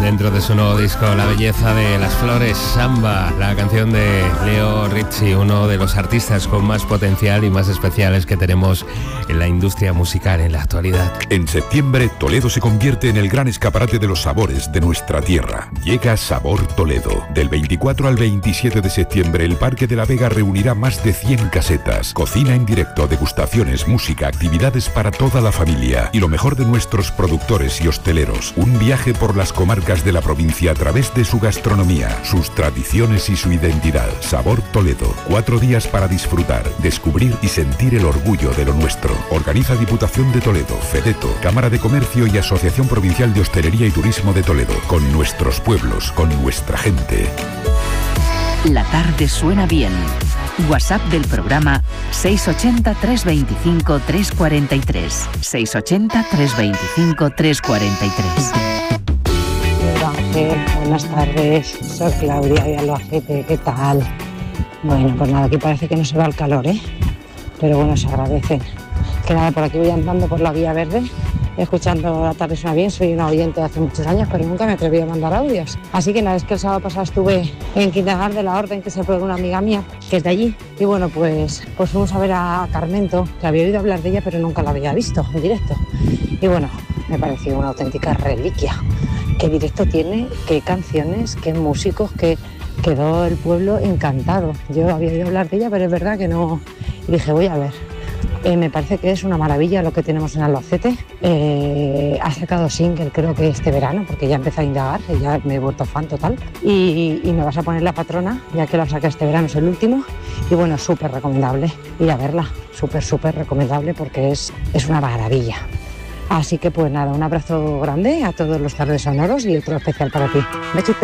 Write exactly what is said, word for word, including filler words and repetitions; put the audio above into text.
dentro de su nuevo disco La belleza de las flores, Samba, la canción de Leo Ricci, uno de los artistas con más potencial y más especiales que tenemos en la industria musical en la actualidad. En septiembre, Toledo se convierte en el gran escaparate de los sabores de nuestra tierra. Llega Sabor Toledo. Del veinticuatro al veintisiete de septiembre, el Parque de la Vega reunirá más de cien casetas, cocina en directo, degustaciones, música, actividades para toda la familia y lo mejor de nuestros productores y hosteleros. Un viaje por las comarcas de la provincia a través de su gastronomía, sus tradiciones y su identidad. Sabor Toledo. Cuatro días para disfrutar, descubrir y sentir el orgullo de lo nuestro. Organiza Diputación de Toledo, FEDETO, Cámara de Comercio y Asociación Provincial de Hostelería y Turismo de Toledo. Con nuestros pueblos, con nuestra gente. La tarde suena bien. WhatsApp del programa seis ochenta, trescientos veinticinco, trescientos cuarenta y tres. seis ochenta, trescientos veinticinco, trescientos cuarenta y tres. Ángel, buenas tardes. Soy Claudia de Albacete. ¿Qué tal? Bueno, pues nada, aquí parece que no se va el calor, ¿eh? Pero bueno, se agradece. Que nada, por aquí voy andando por la Vía Verde, escuchando La tarde suena bien. Soy una oyente de hace muchos años, pero nunca me atreví a mandar audios. Así que nada, es que el sábado pasado estuve en Quintanar de la Orden, que se fue con una amiga mía, que es de allí. Y bueno, pues, pues fuimos a ver a Carmento, que había oído hablar de ella, pero nunca la había visto en directo. Y bueno, me pareció una auténtica reliquia. Qué directo tiene, qué canciones, qué músicos, que quedó el pueblo encantado. Yo había oído hablar de ella, pero es verdad que no. Y dije, voy a ver. Eh, me parece que es una maravilla lo que tenemos en Albacete. Eh, ha sacado single creo que este verano, porque ya empecé a indagar y ya me he vuelto fan total. Y, y me vas a poner La patrona, ya que lo saca este verano, es el último. Y bueno, súper recomendable ir a verla, súper, súper recomendable porque es, es una maravilla. Así que pues nada, un abrazo grande a todos los tardes sonoros y otro especial para ti. Besitos.